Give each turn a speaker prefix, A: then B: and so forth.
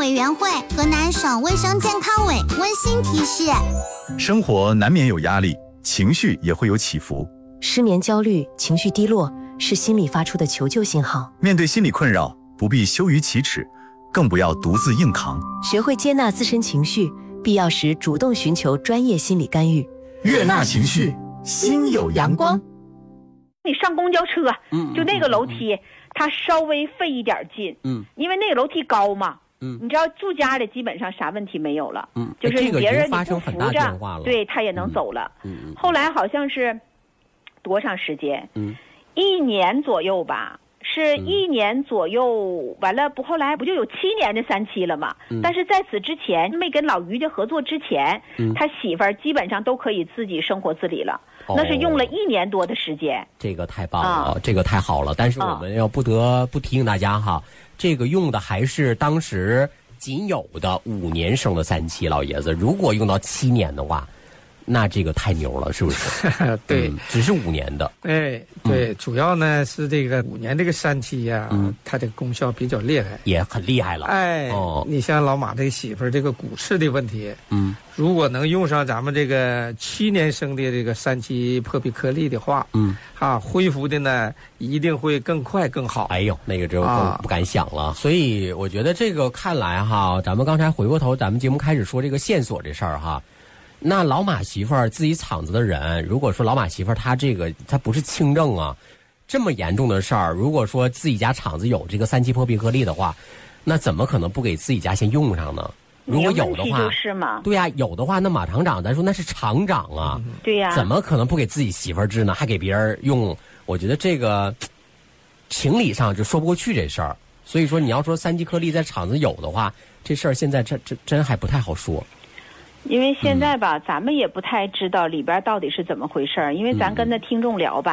A: 委员会、河南省卫生健康委温馨提示：
B: 生活难免有压力，情绪也会有起伏。
C: 失眠、焦虑、情绪低落是心理发出的求救信号。
B: 面对心理困扰，不必羞于启齿，更不要独自硬扛。
C: 学会接纳自身情绪，必要时主动寻求专业心理干预。
B: 悦纳情绪，心有阳光。
D: 你上公交车，就那个楼梯，它稍微费一点劲，因为那个楼梯高嘛，你知道住家的基本上啥问题没有了，就是别人你不扶着，对他也能走了。后来好像是多长时间？1年左右吧。是1年左右，完了后来不就有7年的3期了嘛？但是在此之前，没跟老于家合作之前，他媳妇儿基本上都可以自己生活自理了。那是用了1年多的时间。
E: 这个太棒了，这个太好了。但是我们要不得不提醒大家哈，这个用的还是当时仅有的5年生的3期，老爷子，如果用到7年的话。那这个太牛了，是不是？
F: 对，
E: 只是5年的。
F: 哎，对，主要呢是这个5年这个3期呀，它这个功效比较厉害，
E: 也很厉害了。
F: 哎，你像老马这个媳妇儿这个骨刺的问题，如果能用上咱们这个7年生的这个3期破壁颗粒的话，恢复的呢一定会更快更好。
E: 哎呦，那个就更不敢想了。所以我觉得这个看来哈，咱们刚才回过头，咱们节目开始说这个线索这事儿哈。那老马媳妇儿自己厂子的人，如果说老马媳妇儿她不是轻症啊，这么严重的事儿，如果说自己家厂子有这个3期破壁颗粒的话，那怎么可能不给自己家先用上呢？如果有的话，
D: 就是嘛，
E: 对呀，有的话，那马厂长咱说那是厂长啊，
D: 对呀，
E: 怎么可能不给自己媳妇儿治呢？还给别人用？我觉得这个情理上就说不过去这事儿。所以说，你要说3期颗粒在厂子有的话，这事儿现在真还不太好说。
D: 因为现在吧，咱们也不太知道里边到底是怎么回事，因为咱跟那听众聊吧。